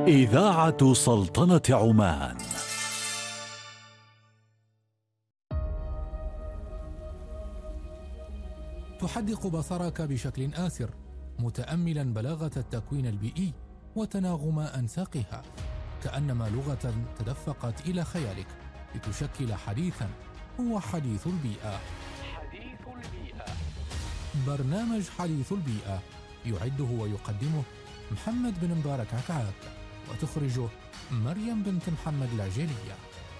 إذاعة سلطنة عمان. تحدق بصرك بشكل آسر، متأملا بلاغة التكوين البيئي وتناغم أنساقها، كأنما لغة تدفقت إلى خيالك لتشكل حديثا هو حديث البيئة. حديث البيئة، برنامج حديث البيئة يعده ويقدمه محمد بن مبارك عكعاك، وتخرجه مريم بنت محمد العجيلية.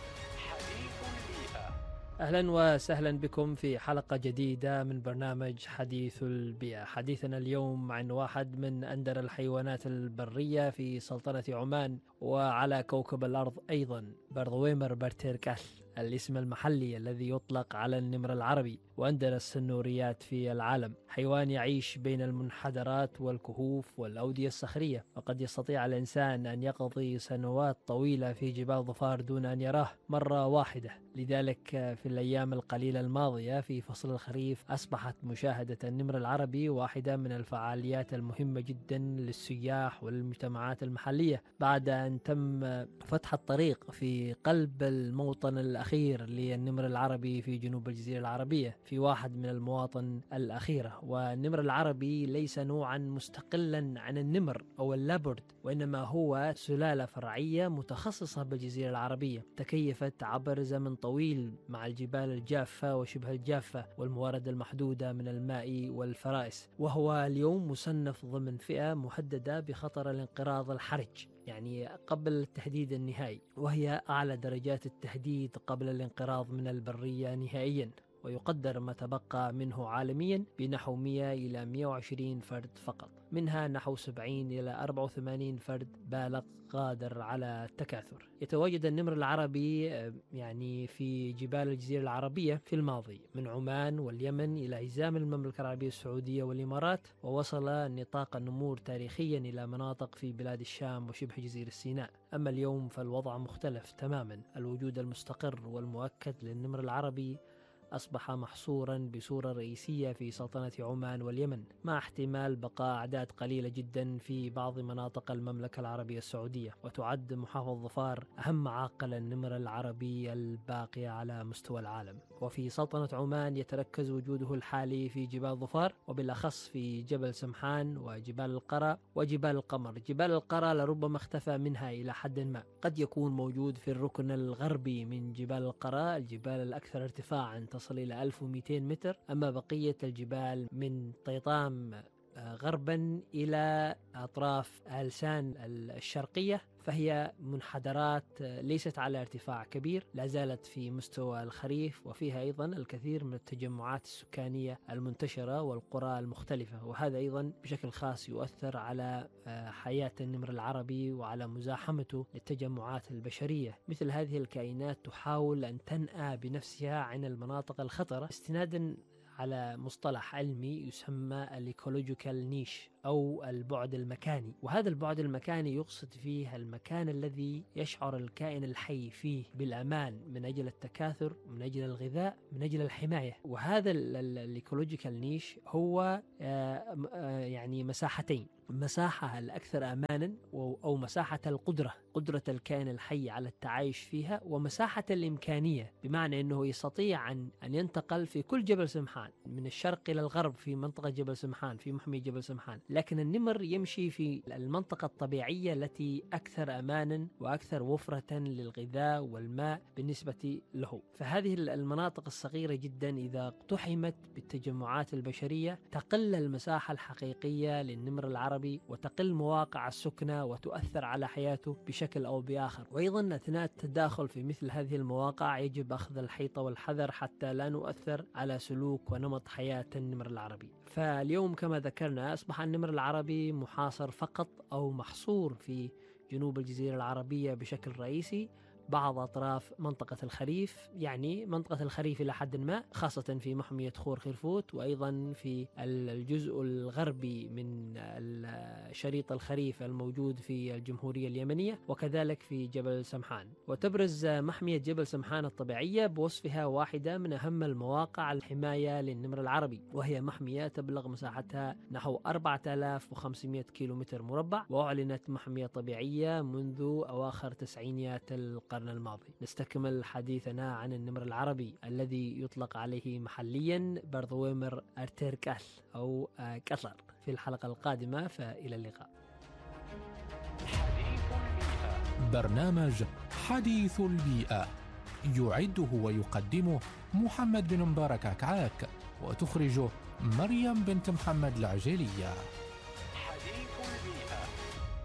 حديث البيئة. أهلا وسهلا بكم في حلقة جديدة من برنامج حديث البيئة. حديثنا اليوم عن واحد من أندر الحيوانات البرية في سلطنة عمان وعلى كوكب الأرض أيضا، بردويمر برتيركاث، الاسم المحلي الذي يطلق على النمر العربي وأندر السنوريات في العالم. حيوان يعيش بين المنحدرات والكهوف والأودية الصخرية، وقد يستطيع الإنسان أن يقضي سنوات طويلة في جبال ظفار دون أن يراه مرة واحدة. لذلك في الأيام القليلة الماضية في فصل الخريف أصبحت مشاهدة النمر العربي واحدة من الفعاليات المهمة جدا للسياح والمجتمعات المحلية، بعد أن تم فتح الطريق في قلب الموطن الأخير للنمر العربي في جنوب الجزيرة العربية، في واحد من المواطن الأخيرة. والنمر العربي ليس نوعا مستقلا عن النمر أو اللابرد، وإنما هو سلالة فرعية متخصصة بالجزيرة العربية، تكيفت عبر زمن طويل مع الجبال الجافة وشبه الجافة والموارد المحدودة من الماء والفرائس، وهو اليوم مصنف ضمن فئة مهددة بخطر الانقراض الحرج، يعني قبل التهديد النهائي، وهي أعلى درجات التهديد قبل الانقراض من البرية نهائيا. ويقدر ما تبقى منه عالميا بنحو 100 إلى 120 فرد فقط، منها نحو 70 إلى 84 فرد بالغ قادر على التكاثر. يتواجد النمر العربي يعني في جبال الجزيرة العربية في الماضي، من عمان واليمن إلى حزام المملكة العربية السعودية والإمارات، ووصل نطاق النمور تاريخيا إلى مناطق في بلاد الشام وشبه جزيرة سيناء. أما اليوم فالوضع مختلف تماما. الوجود المستقر والمؤكد للنمر العربي أصبح محصورا بصورة رئيسية في سلطنة عمان واليمن، مع احتمال بقاء أعداد قليلة جدا في بعض مناطق المملكة العربية السعودية. وتعد محافظة ظفار أهم معاقل النمر العربي الباقية على مستوى العالم. وفي سلطنة عمان يتركز وجوده الحالي في جبال ظفار، وبالأخص في جبل سمحان وجبال القرى وجبال القمر. جبال القرى لربما اختفى منها إلى حد ما، قد يكون موجود في الركن الغربي من جبال القرى، الجبال الأكثر ارتفاعا تصل إلى 1200 متر. أما بقية الجبال من طيطام غربا إلى أطراف هلسان الشرقية فهي منحدرات ليست على ارتفاع كبير، لا زالت في مستوى الخريف، وفيها أيضا الكثير من التجمعات السكانية المنتشرة والقرى المختلفة، وهذا أيضا بشكل خاص يؤثر على حياة النمر العربي وعلى مزاحمته للتجمعات البشرية. مثل هذه الكائنات تحاول أن تنأى بنفسها عن المناطق الخطرة استنادا على مصطلح علمي يسمى الإيكولوجيكال نيش أو البعد المكاني. وهذا البعد المكاني يقصد فيه المكان الذي يشعر الكائن الحي فيه بالأمان من أجل التكاثر، من أجل الغذاء، من أجل الحماية. وهذا الإيكولوجيكال نيش هو يعني مساحتين: مساحة الأكثر أمانا أو مساحة قدرة الكائن الحي على التعايش فيها، ومساحة الإمكانية، بمعنى أنه يستطيع أن ينتقل في كل جبل سمحان من الشرق إلى الغرب في منطقة جبل سمحان، في محمي جبل سمحان. لكن النمر يمشي في المنطقة الطبيعية التي أكثر أمانا وأكثر وفرة للغذاء والماء بالنسبة له. فهذه المناطق الصغيرة جدا إذا اقتحمت بالتجمعات البشرية تقل المساحة الحقيقية للنمر العربي، وتقل مواقع السكنة، وتؤثر على حياته بشكل أو بآخر. وأيضا أثناء التداخل في مثل هذه المواقع يجب أخذ الحيطة والحذر حتى لا نؤثر على سلوك ونمط حياة النمر العربي. فاليوم كما ذكرنا أصبح النمر العربي محاصر فقط أو محصور في جنوب الجزيرة العربية بشكل رئيسي، بعض أطراف منطقة الخريف، يعني منطقة الخريف إلى حد ما، خاصة في محمية خور خرفوت، وأيضا في الجزء الغربي من شريط الخريف الموجود في الجمهورية اليمنية، وكذلك في جبل سمحان. وتبرز محمية جبل سمحان الطبيعية بوصفها واحدة من أهم المواقع الحماية للنمر العربي، وهي محمية تبلغ مساحتها نحو 4500 كيلومتر مربع، وأعلنت محمية طبيعية منذ أواخر تسعينيات القرن الماضي. نستكمل حديثنا عن النمر العربي الذي يطلق عليه محليا برضويمر أرتيركال أو كتلر في الحلقة القادمة، فإلى اللقاء. حديث البيئة. برنامج حديث البيئة يعده ويقدمه محمد بن مبارك عكعاك، وتخرجه مريم بنت محمد العجيلية.